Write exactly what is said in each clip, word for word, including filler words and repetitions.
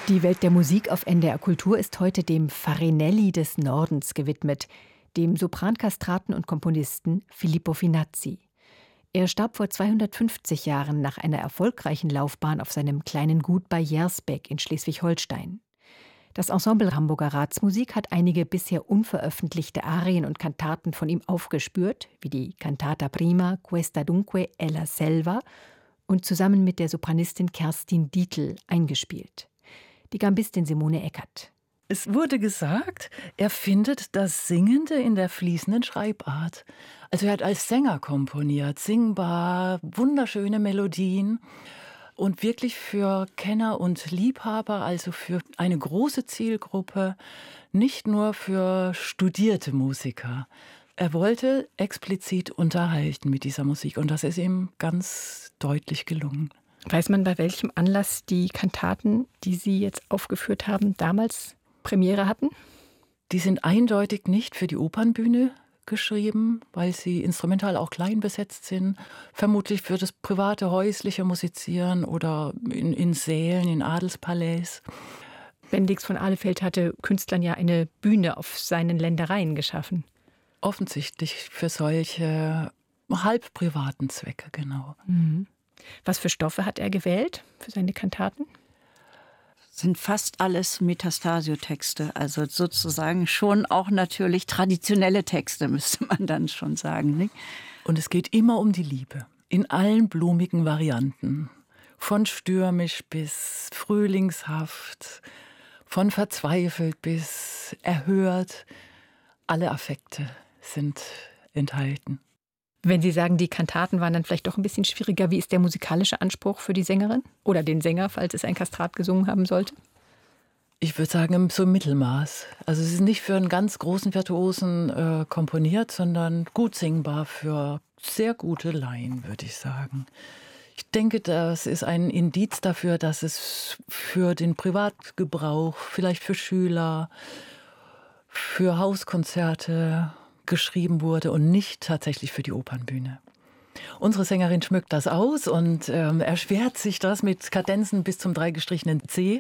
Die Welt der Musik auf N D R Kultur ist heute dem Farinelli des Nordens gewidmet, dem Soprankastraten und Komponisten Filippo Finazzi. Er starb vor zweihundertfünfzig Jahren nach einer erfolgreichen Laufbahn auf seinem kleinen Gut bei Jersbeck in Schleswig-Holstein. Das Ensemble Hamburger Ratsmusik hat einige bisher unveröffentlichte Arien und Kantaten von ihm aufgespürt, wie die Cantata Prima Questa dunque è la selva, und zusammen mit der Sopranistin Kerstin Dietl eingespielt. Die Gambistin Simone Eckert. Es wurde gesagt, er findet das Singende in der fließenden Schreibart. Also er hat als Sänger komponiert, singbar, wunderschöne Melodien und wirklich für Kenner und Liebhaber, also für eine große Zielgruppe, nicht nur für studierte Musiker. Er wollte explizit unterhalten mit dieser Musik und das ist ihm ganz deutlich gelungen. Weiß man, bei welchem Anlass die Kantaten, die Sie jetzt aufgeführt haben, damals Premiere hatten? Die sind eindeutig nicht für die Opernbühne geschrieben, weil sie instrumental auch klein besetzt sind. Vermutlich für das private, häusliche Musizieren oder in, in Sälen, in Adelspalais. Bendix von Ahlefeld hatte Künstlern ja eine Bühne auf seinen Ländereien geschaffen. Offensichtlich für solche halb privaten Zwecke, genau. Mhm. Was für Stoffe hat er gewählt für seine Kantaten? Sind fast alles Metastasio-Texte, also sozusagen schon auch natürlich traditionelle Texte, müsste man dann schon sagen. Nicht? Und es geht immer um die Liebe, in allen blumigen Varianten. Von stürmisch bis frühlingshaft, von verzweifelt bis erhört. Alle Affekte sind enthalten. Wenn Sie sagen, die Kantaten waren dann vielleicht doch ein bisschen schwieriger, wie ist der musikalische Anspruch für die Sängerin oder den Sänger, falls es ein Kastrat gesungen haben sollte? Ich würde sagen, so im Mittelmaß. Also es ist nicht für einen ganz großen Virtuosen äh, komponiert, sondern gut singbar für sehr gute Laien, würde ich sagen. Ich denke, das ist ein Indiz dafür, dass es für den Privatgebrauch, vielleicht für Schüler, für Hauskonzerte geschrieben wurde und nicht tatsächlich für die Opernbühne. Unsere Sängerin schmückt das aus und ähm, erschwert sich das mit Kadenzen bis zum dreigestrichenen C,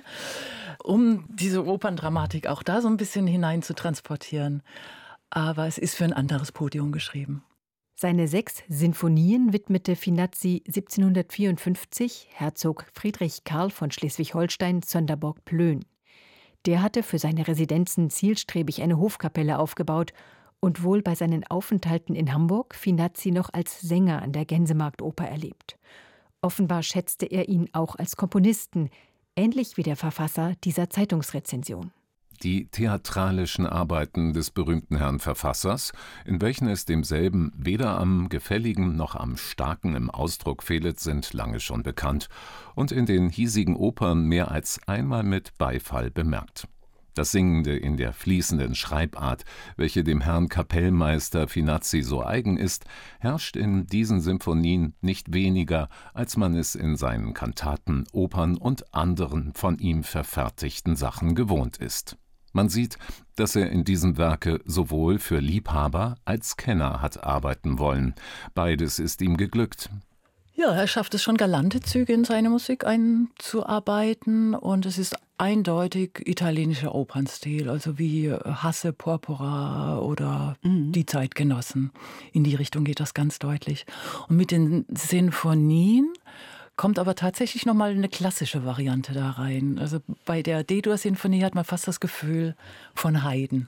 um diese Operndramatik auch da so ein bisschen hinein zu transportieren. Aber es ist für ein anderes Podium geschrieben. Seine sechs Sinfonien widmete Finazzi siebzehnhundertvierundfünfzig Herzog Friedrich Karl von Schleswig-Holstein Sonderborg-Plön. Der hatte für seine Residenzen zielstrebig eine Hofkapelle aufgebaut und wohl bei seinen Aufenthalten in Hamburg Finazzi noch als Sänger an der Gänsemarktoper erlebt. Offenbar schätzte er ihn auch als Komponisten, ähnlich wie der Verfasser dieser Zeitungsrezension. Die theatralischen Arbeiten des berühmten Herrn Verfassers, in welchen es demselben weder am Gefälligen noch am Starken im Ausdruck fehlet, sind lange schon bekannt und in den hiesigen Opern mehr als einmal mit Beifall bemerkt. Das Singende in der fließenden Schreibart, welche dem Herrn Kapellmeister Finazzi so eigen ist, herrscht in diesen Symphonien nicht weniger, als man es in seinen Kantaten, Opern und anderen von ihm verfertigten Sachen gewohnt ist. Man sieht, dass er in diesem Werke sowohl für Liebhaber als Kenner hat arbeiten wollen. Beides ist ihm geglückt. Ja, er schafft es schon, galante Züge in seine Musik einzuarbeiten und es ist eindeutig italienischer Opernstil, also wie Hasse, Porpora oder mhm. die Zeitgenossen. In die Richtung geht das ganz deutlich. Und mit den Sinfonien kommt aber tatsächlich nochmal eine klassische Variante da rein. Also bei der D-Dur-Sinfonie hat man fast das Gefühl von Haydn.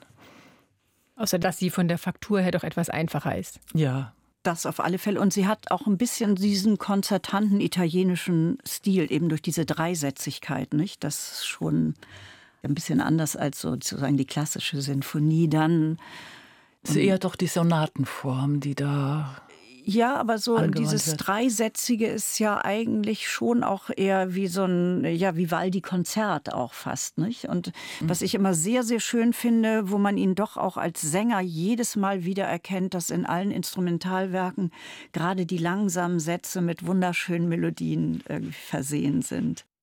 Außer dass sie von der Faktur her doch etwas einfacher ist. Ja. Das auf alle Fälle. Und sie hat auch ein bisschen diesen konzertanten italienischen Stil, eben durch diese Dreisätzigkeit, nicht? Das ist schon ein bisschen anders als sozusagen die klassische Sinfonie dann. Es ist eher doch die Sonatenform, die da... Ja, aber so dieses wird. Dreisätzige ist ja eigentlich schon auch eher wie so ein ja, Vivaldi-Konzert auch fast, nicht? Und mhm. was ich immer sehr, sehr schön finde, wo man ihn doch auch als Sänger jedes Mal wieder erkennt, dass in allen Instrumentalwerken gerade die langsamen Sätze mit wunderschönen Melodien irgendwie versehen sind.